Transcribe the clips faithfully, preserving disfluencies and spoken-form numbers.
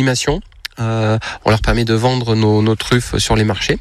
d'animation. Euh, on leur permet de vendre nos, nos truffes sur les marchés.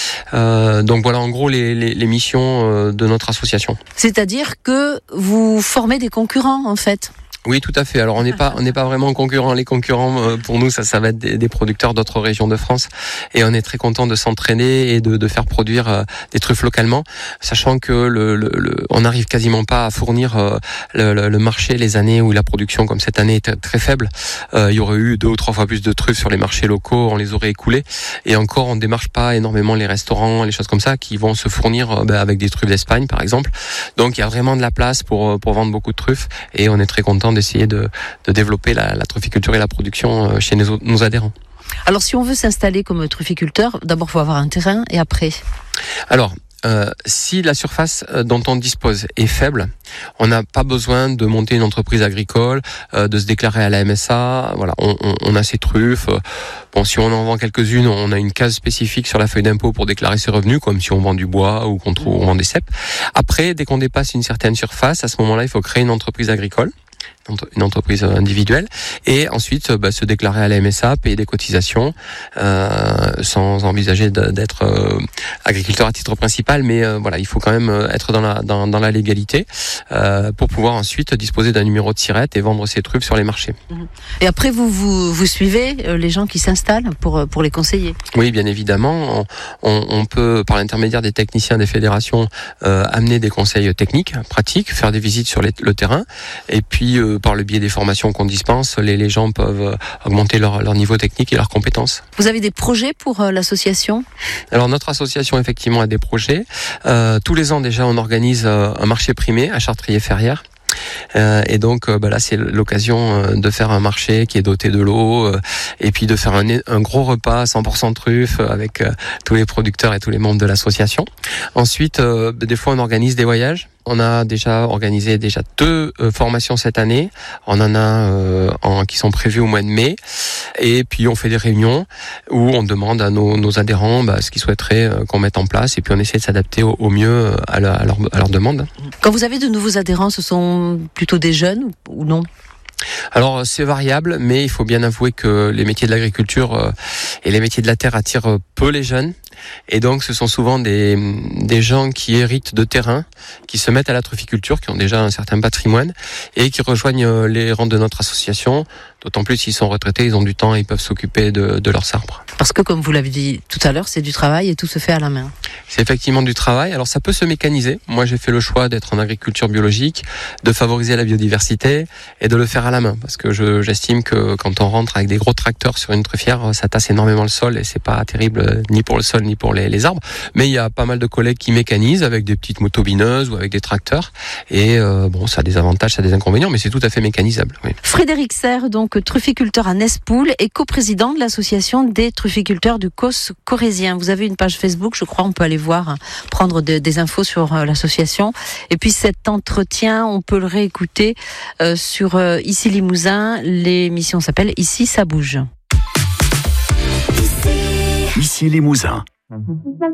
Euh, donc voilà en gros les, les, les missions euh, de notre association. C'est-à-dire que vous formez des concurrents en fait? Oui, tout à fait. Alors on n'est pas on n'est pas vraiment concurrents. Les concurrents euh, pour nous ça ça va être des, des producteurs d'autres régions de France et on est très content de s'entraîner et de, de faire produire euh, des truffes localement, sachant que le, le, le on n'arrive quasiment pas à fournir euh, le, le, le marché les années où la production comme cette année était très faible. Euh, il y aurait eu deux ou trois fois plus de truffes sur les marchés locaux, on les aurait écoulées et encore on ne démarche pas énormément les restaurants, les choses comme ça qui vont se fournir euh, ben, avec des truffes d'Espagne par exemple. Donc il y a vraiment de la place pour pour vendre beaucoup de truffes et on est très content d'essayer de, de développer la, la trufficulture et la production chez nos, nos adhérents. Alors si on veut s'installer comme trufficulteur, d'abord il faut avoir un terrain et après Alors, euh, si la surface dont on dispose est faible, on n'a pas besoin de monter une entreprise agricole, euh, de se déclarer à la M S A. Voilà, on, on, on a ses truffes. Bon, si on en vend quelques-unes, on a une case spécifique sur la feuille d'impôt pour déclarer ses revenus, comme si on vend du bois ou qu'on trouve, on vend des cèpes. Après, dès qu'on dépasse une certaine surface, à ce moment-là, il faut créer une entreprise agricole, une entreprise individuelle, et ensuite bah, se déclarer à la M S A, payer des cotisations, euh, sans envisager d'être euh, agriculteur à titre principal, mais euh, voilà, il faut quand même être dans la dans, dans la légalité euh, pour pouvoir ensuite disposer d'un numéro de SIRET et vendre ses truffes sur les marchés. Et après vous vous, vous suivez les gens qui s'installent pour pour les conseiller? Oui, bien évidemment, on, on, on peut par l'intermédiaire des techniciens des fédérations euh, amener des conseils techniques, pratiques, faire des visites sur les, le terrain, et puis euh, par le biais des formations qu'on dispense, les, les gens peuvent augmenter leur, leur niveau technique et leurs compétences. Vous avez des projets pour euh, l'association? Alors notre association effectivement a des projets. Euh, tous les ans déjà on organise euh, un marché primé à Chartrier-Ferrières. Euh, et donc euh, bah là c'est l'occasion euh, de faire un marché qui est doté de l'eau euh, et puis de faire un, un gros repas cent pour cent de truffes avec euh, tous les producteurs et tous les membres de l'association. Ensuite euh, des fois on organise des voyages. On a déjà organisé déjà deux euh, formations cette année. On en a euh, en, qui sont prévues au mois de mai. Et puis on fait des réunions où on demande à nos, nos adhérents bah, ce qu'ils souhaiteraient euh, qu'on mette en place. Et puis on essaie de s'adapter au, au mieux à, la, à, leur, à leur demande. Quand vous avez de nouveaux adhérents, ce sont plutôt des jeunes ou non? Alors c'est variable, mais il faut bien avouer que les métiers de l'agriculture euh, et les métiers de la terre attirent peu les jeunes. Et donc ce sont souvent des, des gens qui héritent de terrain, qui se mettent à la trufficulture, qui ont déjà un certain patrimoine et qui rejoignent les rangs de notre association. D'autant plus s'ils sont retraités, ils ont du temps et ils peuvent s'occuper de, de leurs arbres. Parce que comme vous l'avez dit tout à l'heure, c'est du travail et tout se fait à la main. C'est effectivement du travail. Alors ça peut se mécaniser. Moi j'ai fait le choix d'être en agriculture biologique, de favoriser la biodiversité et de le faire à la main. Parce que je, j'estime que quand on rentre avec des gros tracteurs sur une truffière, ça tasse énormément le sol et c'est pas terrible ni pour le sol ni pour les, les arbres. Mais il y a pas mal de collègues qui mécanisent avec des petites motobineuses ou avec des tracteurs. Et euh, bon, ça a des avantages, ça a des inconvénients, mais c'est tout à fait mécanisable. Oui. Frédéric Serre, donc trufficulteur à Nespoul et coprésident de l'association des trufficulteurs du Causse corrézien. Vous avez une page Facebook, je crois, on peut aller voir, prendre de, des infos sur euh, l'association. Et puis cet entretien, on peut le réécouter euh, sur euh, Ici Limousin. L'émission s'appelle Ici ça bouge. Ici Limousin.